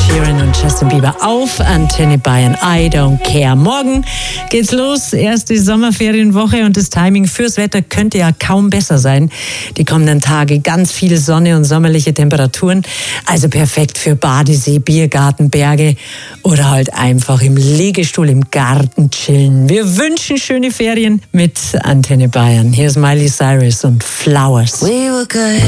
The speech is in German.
Sheeran und Justin Bieber auf Antenne Bayern. I don't care. Morgen geht's los. Erste Sommerferienwoche und das Timing fürs Wetter könnte ja kaum besser sein. Die kommenden Tage ganz viel Sonne und sommerliche Temperaturen. Also perfekt für Badesee, Biergarten, Berge oder halt einfach im Liegestuhl im Garten chillen. Wir wünschen schöne Ferien mit Antenne Bayern. Hier ist Miley Cyrus und Flowers. We were good.